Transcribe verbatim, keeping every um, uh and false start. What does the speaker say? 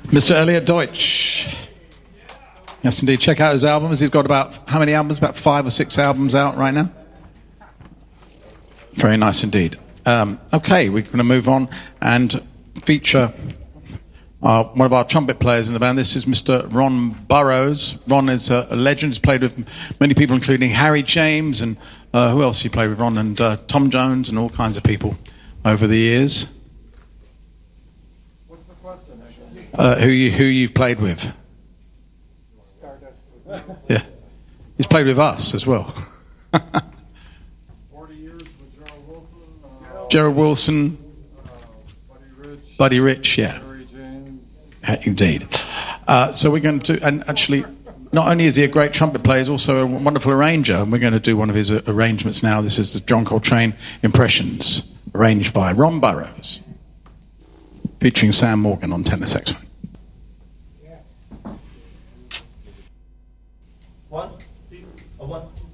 Mister Elliot Deutsch. Yes, indeed. Check out his albums. He's got about, how many albums? About five or six albums out right now. Very nice indeed. Um, okay, we're going to move on and feature uh, one of our trumpet players in the band. This is Mister Ron Burrows. Ron is a, a legend. He's played with many people, including Harry James and uh, who else he played with? Ron and uh, Tom Jones and all kinds of people over the years. What's the question? Uh, who you who you've played with? Yeah, he's played with us as well. Forty years with Gerald Wilson. Uh, Gerald Wilson, uh, Buddy Rich. Buddy Rich, yeah. Harry James. Indeed. Uh, so we're going to, and actually, not only is he a great trumpet player, he's also a wonderful arranger, and we're going to do one of his uh, arrangements now. This is the John Coltrane Impressions, arranged by Ron Burrows, featuring Sam Morgan on tenor saxophone. One, two, a one.